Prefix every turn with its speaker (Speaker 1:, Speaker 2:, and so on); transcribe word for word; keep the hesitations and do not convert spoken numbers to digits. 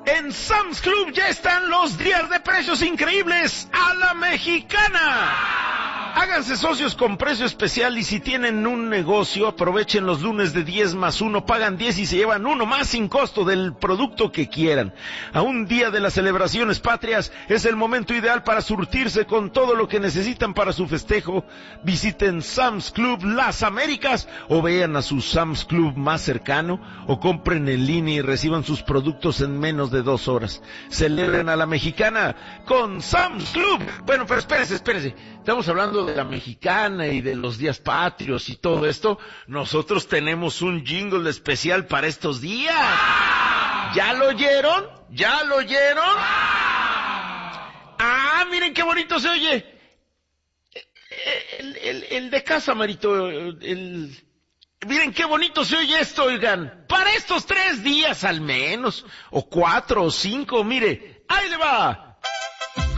Speaker 1: En Sam's Club ya están los días de precios increíbles a la mexicana. Háganse socios con precio especial y si tienen un negocio, aprovechen los lunes de diez más uno, pagan diez y se llevan uno más sin costo del producto que quieran. A un día de las celebraciones patrias es el momento ideal para surtirse con todo lo que necesitan para su festejo. Visiten Sam's Club Las Américas o vean a su Sam's Club más cercano o compren en línea y reciban sus productos en menos de dos horas. Celebren a la mexicana con Sam's Club. Bueno, pero espérese, espérese. Estamos hablando de la mexicana y de los días patrios y todo esto. Nosotros tenemos un jingle especial para estos días. ¿Ya lo oyeron? ¿Ya lo oyeron? Ah, miren qué bonito se oye. El, el, el de casa, Marito. El... Miren qué bonito se oye esto, oigan. Para estos tres días al menos, o cuatro o cinco, mire, ahí le va.